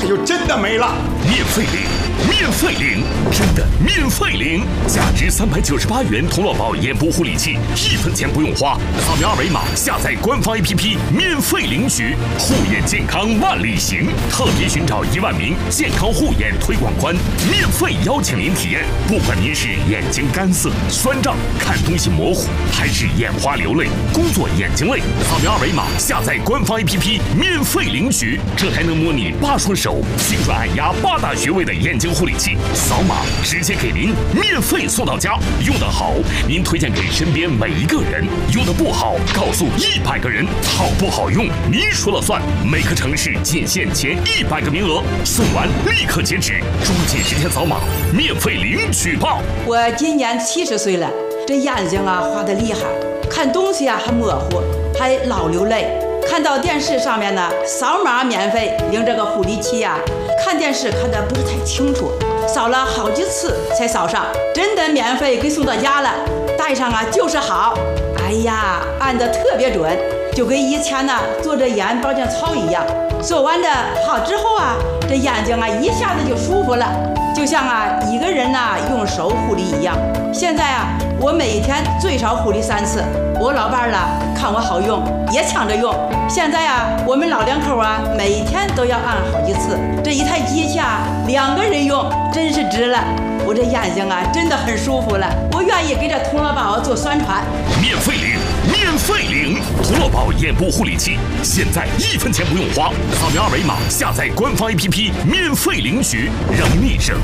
这就真的没了。 免费领，免费领，真的免费领！价值398元童乐宝眼部护理器，1分钱不用花，扫描二维码下载官方 APP 免费领取，护眼健康万里行，特别寻找1万名健康护眼推广官，免费邀请您体验。不管您是眼睛干涩、酸胀、看东西模糊，还是眼花流泪、工作眼睛累，扫描二维码下载官方 APP 免费领取，这还能模拟8双手精准按压8大穴位的眼睛护理器，扫码直接给您免费送到家。用得好，您推荐给身边每一个人；用得不好，告诉100个人。好不好用，您说了算。每个城市仅限前100个名额，送完立刻截止，抓紧时间扫码，免费领取吧。 我今年70岁了，这眼睛啊花得厉害，看东西啊还模糊，还老流泪。看到电视上面呢，扫码免费领这个护理器呀，看电视看得不是太清楚，扫了好几次才扫上，真的免费给送到家了，戴上啊就是好。哎呀，按得特别准，就跟以前呢做着眼保健操一样。做完的好之后啊，这眼睛啊一下子就舒服了，就像啊一个人呢用手护理一样。现在啊，我每天最少护理3次。我老伴儿了看我好用，也抢着用。现在啊，我们老两口啊，每天都要按好几次。这一台机器啊，2个人用，真是值了。我这眼睛啊，真的很舒服了。我愿意给这童乐宝做宣传。 免费领，免费领！童乐宝眼部护理器，现在1分钱不用花，扫描二维码下载官方 APP 免费领取，让您省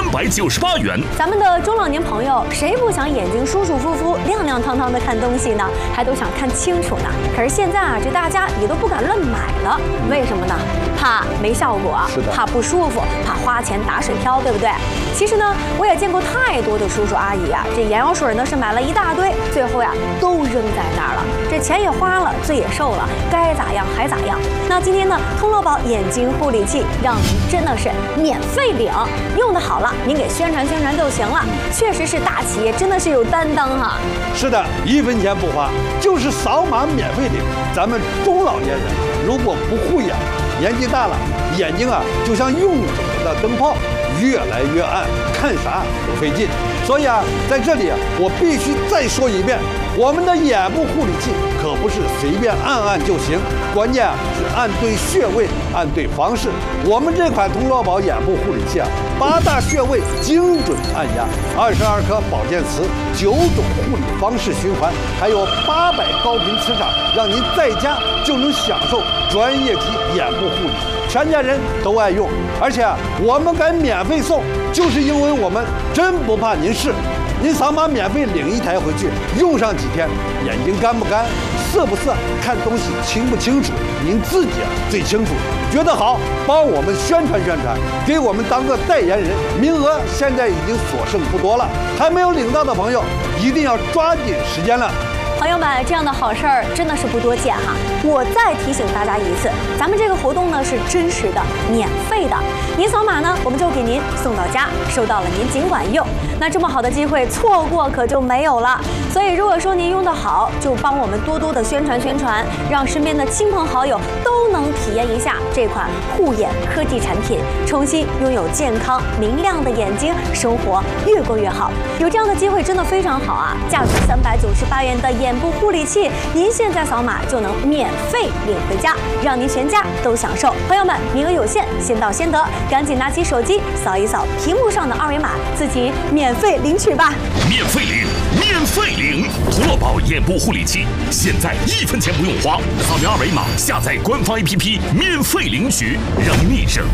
398元。 咱们的中老年朋友，谁不想眼睛舒舒服服、亮亮堂堂的看东西呢？还都想看清楚呢。可是现在啊，这大家也都不敢乱买了，为什么呢？怕没效果，怕不舒服，怕花钱打水漂，对不对？其实呢，我也见过太多的叔叔阿姨啊，这眼药水呢是买了一大堆，最后呀都扔在那儿了，这钱也花了，罪也受了，该咋样还咋样。那今天呢，童乐宝眼睛护理器让您真的是免费领，用的好了，您给宣传宣传就行了。确实是大企业，真的是有担当哈。 是的，1分钱不花，就是扫码免费领。咱们中老年人如果不护眼，年纪大了，眼睛啊就像用久了的灯泡，越来越暗，看啥都费劲。所以啊，在这里啊，我必须再说一遍，我们的眼部护理器可不是随便按按就行，关键啊是按对穴位，按对方式。我们这款童乐宝眼部护理器啊，8大穴位精准按压，22颗保健词，9种护理方式循环，还有800高频磁场，让您在家就能享受专业级眼部护理，全家人都爱用。而且啊，我们敢免费送，就是因为我们真不怕您试。您扫码免费领1台回去，用上几天，眼睛干不干、涩不涩、看东西清不清楚，您自己啊最清楚。觉得好，帮我们宣传宣传，给我们当个代言人。名额现在已经所剩不多了，还没有领到的朋友，一定要抓紧时间了。 朋友们，这样的好事儿真的是不多见哈！我再提醒大家一次，咱们这个活动呢是真实的、免费的。您扫码呢，我们就给您送到家，收到了您尽管用。那这么好的机会，错过可就没有了。所以如果说您用得好，就帮我们多多的宣传宣传，让身边的亲朋好友都能体验一下这款护眼科技产品，重新拥有健康明亮的眼睛，生活越过越好。有这样的机会真的非常好啊！价值398元的眼部护理器，您现在扫码就能免费领回家，让您全家都享受。朋友们，名额有限，先到先得，赶紧拿起手机扫一扫屏幕上的二维码，自己免费领取吧。 免费领，免费领！童乐宝眼部护理器，现在1分钱不用花，扫描二维码下载官方 APP 免费领取，让您省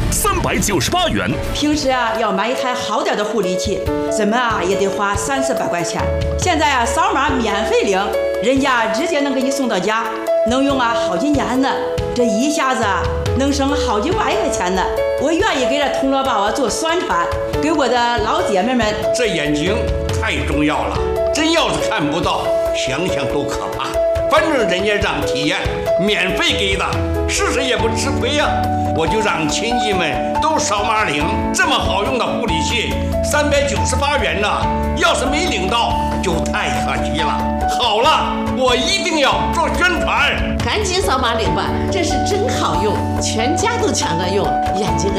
398元。 平时啊要买一台好点的护理器，怎么啊也得花300-400块钱。现在啊扫码免费领，人家直接能给你送到家，能用啊好几年呢。这一下子啊能省好几万块钱呢。我愿意给这童乐宝啊做宣传，给我的老姐妹们。 这眼睛太重要了，真要是看不到，想想都可怕。反正人家让体验，免费给的，试试也不吃亏呀。我就让亲戚们都扫码领，这么好用的护理器，398元呢，要是没领到就太可惜了。好了，我一定要做宣传， 赶紧扫码领吧，这是真好用，全家都抢着用，眼睛